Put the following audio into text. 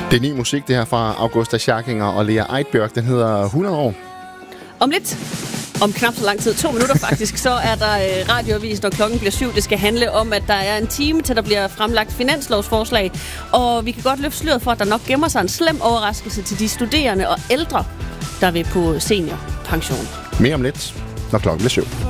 Det er ny musik, det her fra Augusta Scharkinger og Lea Eidbjørk. Den hedder 100 år. Om lidt, om knap så lang tid, 2 minutter faktisk, så er der radioavis, når klokken bliver 7. Det skal handle om, at der er en time til, der bliver fremlagt finanslovsforslag. Og vi kan godt løfte sløret for, at der nok gemmer sig en slem overraskelse til de studerende og ældre, der vil på seniorpension. Mere om lidt, når klokken bliver 7.